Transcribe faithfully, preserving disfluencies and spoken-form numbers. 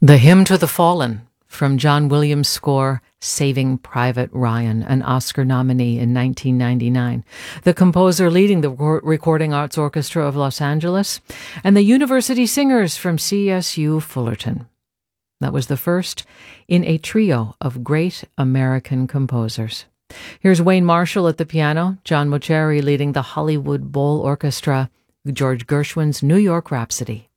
The Hymn to the Fallen from John Williams' score, Saving Private Ryan, an Oscar nominee in nineteen ninety-nine. The composer leading the Recording Arts Orchestra of Los Angeles, and the University Singers from C S U Fullerton. That was the first in a trio of great American composers. Here's Wayne Marshall at the piano, John Mauceri leading the Hollywood Bowl Orchestra, George Gershwin's New York Rhapsody.